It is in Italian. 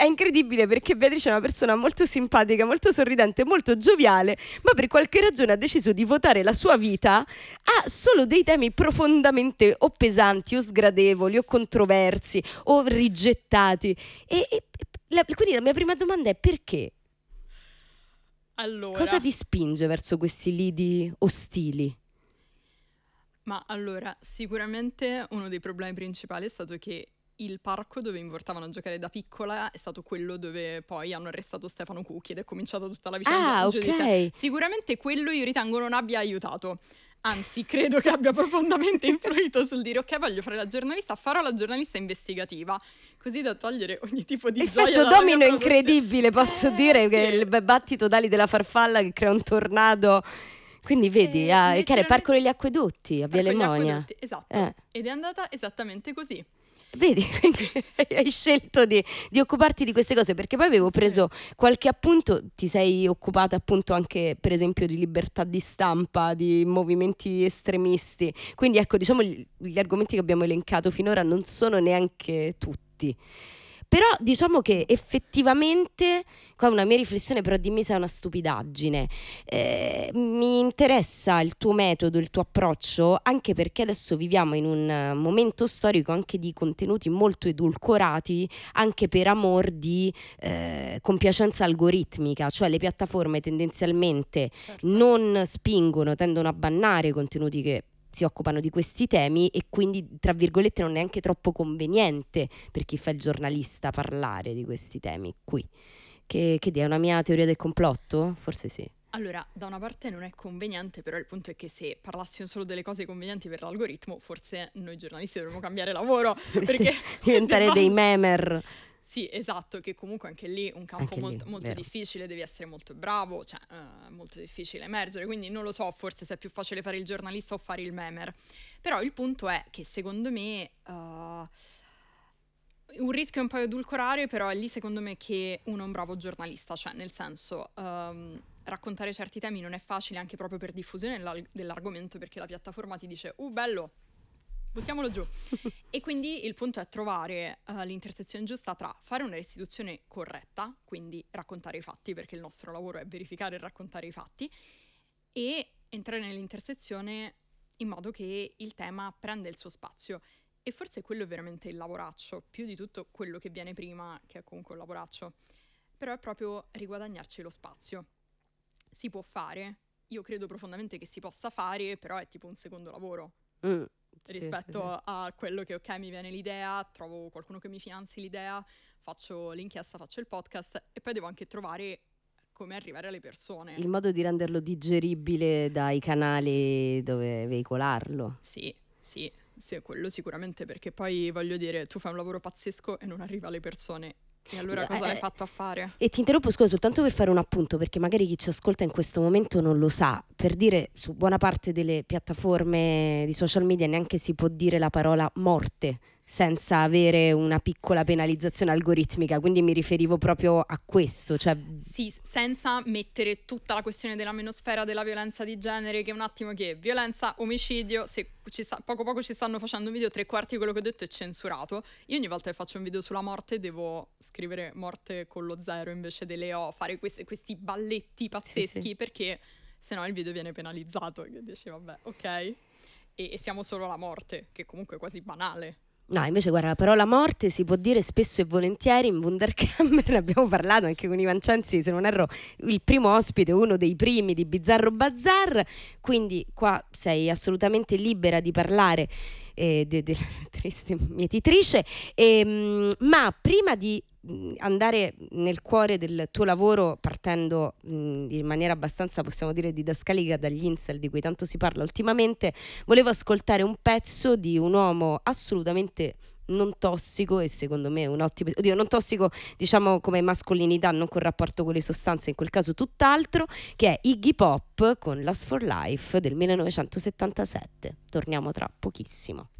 incredibile perché Beatrice è una persona molto simpatica, molto sorridente, molto gioviale, ma per qualche ragione ha deciso di votare la sua vita a solo dei temi profondamente o pesanti o sgradevoli o controversi o rigettati. Quindi la mia prima domanda è: perché? Allora, Cosa ti spinge verso questi lidi ostili? ma allora, sicuramente uno dei problemi principali è stato che il parco dove mi portavano a giocare da piccola è stato quello dove poi hanno arrestato Stefano Cucchi ed è cominciata tutta la vicenda Ah, giudiziaria. ok. Sicuramente quello io ritengo non abbia aiutato. Anzi, credo che abbia profondamente influito sul dire ok, voglio fare la giornalista, farò la giornalista investigativa, così da togliere ogni tipo di gioia Effetto dalla mia domino produzione. incredibile, posso dire che Sì. il battito d'ali della farfalla che crea un tornado. Quindi vedi, che era il Letteralmente Parco degli Acquedotti a Via per quegli Lemonia. acquedotti, esatto. Ed è andata esattamente così. Vedi, quindi hai scelto di occuparti di queste cose, perché poi avevo preso qualche appunto. Ti sei occupata appunto anche per esempio di libertà di stampa, di movimenti estremisti, quindi ecco, diciamo gli argomenti che abbiamo elencato finora non sono neanche tutti. Però diciamo che effettivamente, qua una mia riflessione, però dimmi se è una stupidaggine, mi interessa il tuo metodo, il tuo approccio, anche perché adesso viviamo in un momento storico anche di contenuti molto edulcorati, anche per amor di compiacenza algoritmica, cioè le piattaforme tendenzialmente non spingono, tendono a bannare contenuti che si occupano di questi temi, e quindi tra virgolette non è neanche troppo conveniente per chi fa il giornalista parlare di questi temi qui. Che è una mia teoria del complotto? Forse sì. Allora, da una parte non è conveniente, però il punto è che se parlassimo solo delle cose convenienti per l'algoritmo, forse noi giornalisti dovremmo cambiare lavoro, perché diventare dei memer. Sì, esatto, che comunque anche lì un campo Anche lì, molto vero. difficile, devi essere molto bravo, cioè molto difficile emergere, quindi non lo so, forse se è più facile fare il giornalista o fare il memer. Però il punto è che secondo me un rischio è un po' edulcorare, però è lì secondo me che uno è un bravo giornalista, cioè nel senso raccontare certi temi non è facile anche proprio per diffusione dell'argomento, perché la piattaforma ti dice bello, buttiamolo giù. E quindi il punto è trovare l'intersezione giusta tra fare una restituzione corretta, quindi raccontare i fatti, perché il nostro lavoro è verificare e raccontare i fatti, e entrare nell'intersezione in modo che il tema prenda il suo spazio. E forse quello è veramente il lavoraccio, più di tutto quello che viene prima, che è comunque un lavoraccio. Però è proprio riguadagnarci lo spazio. Si può fare, io credo profondamente che si possa fare, però è tipo un secondo lavoro. Rispetto a quello che ok, mi viene l'idea, trovo qualcuno che mi finanzi l'idea, faccio l'inchiesta, faccio il podcast, e poi devo anche trovare come arrivare alle persone. Il modo di renderlo digeribile dai canali dove veicolarlo. Sì, quello sicuramente, perché poi voglio dire, tu fai un lavoro pazzesco e non arriva alle persone. E allora cosa l'hai fatto a fare? E ti interrompo, scusa, soltanto per fare un appunto, perché magari chi ci ascolta in questo momento non lo sa. Per dire, su buona parte delle piattaforme di social media neanche si può dire la parola morte senza avere una piccola penalizzazione algoritmica, quindi mi riferivo proprio a questo, cioè... Sì, senza mettere tutta la questione della menosfera della violenza di genere, che un attimo che violenza, omicidio, se poco ci stanno facendo un video, 3/4 di quello che ho detto è censurato. Io ogni volta che faccio un video sulla morte devo scrivere morte con lo 0 invece delle O, fare questi balletti pazzeschi, sì. Perché sennò il video viene penalizzato, che dici vabbè, ok, e siamo solo alla morte, che comunque è quasi banale. No, invece guarda, la parola morte si può dire spesso e volentieri. In Wunderkammer ne abbiamo parlato anche con Ivan Censi, se non erro il primo ospite, uno dei primi di Bizzarro Bazar, quindi qua sei assolutamente libera di parlare della triste mietitrice, ma prima di andare nel cuore del tuo lavoro, partendo in maniera abbastanza, possiamo dire, didascalica dagli incel di cui tanto si parla ultimamente, volevo ascoltare un pezzo di un uomo assolutamente non tossico, e secondo me un ottimo, oddio, non tossico diciamo come mascolinità, non con rapporto con le sostanze, in quel caso tutt'altro, che è Iggy Pop con Last for Life del 1977. Torniamo tra pochissimo.